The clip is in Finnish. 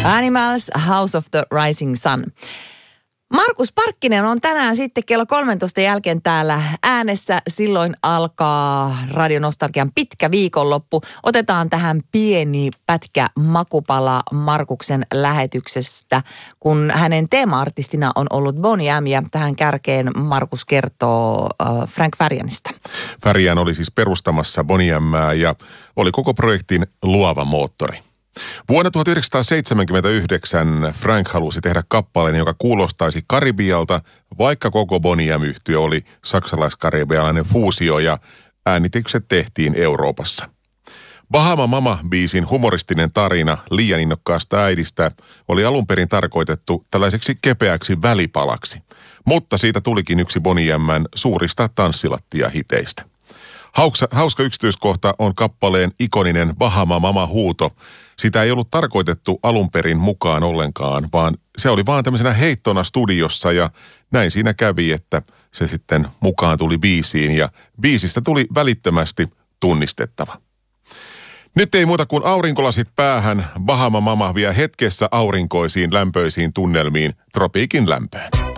Animals, House of the Rising Sun. Markus Parkkinen on tänään sitten kello 13 jälkeen täällä äänessä. Silloin alkaa Radio Nostalgian pitkä viikonloppu. Otetaan tähän pieni pätkä makupala Markuksen lähetyksestä, kun hänen teema-artistina on ollut Boney M. Ja tähän kärkeen Markus kertoo Frank Farianista. Farian oli siis perustamassa Boney M:ää ja oli koko projektin luova moottori. Vuonna 1979 Frank halusi tehdä kappaleen, joka kuulostaisi Karibialta, vaikka koko Boney M-yhtye oli saksalais-karibialainen fuusio ja äänitykset tehtiin Euroopassa. Bahama Mama-biisin humoristinen tarina liian innokkaasta äidistä oli alun perin tarkoitettu tällaiseksi kepeäksi välipalaksi, mutta siitä tulikin yksi Boney M:n suurista tanssilattia-hiteistä. Hauska yksityiskohta on kappaleen ikoninen Bahama Mama-huuto. Sitä ei ollut tarkoitettu alun perin mukaan ollenkaan, vaan se oli vaan tämmöisenä heittona studiossa ja näin siinä kävi, että se sitten mukaan tuli biisiin ja biisistä tuli välittömästi tunnistettava. Nyt ei muuta kuin aurinkolasit päähän. Bahama Mama vie hetkessä aurinkoisiin lämpöisiin tunnelmiin tropiikin lämpöön.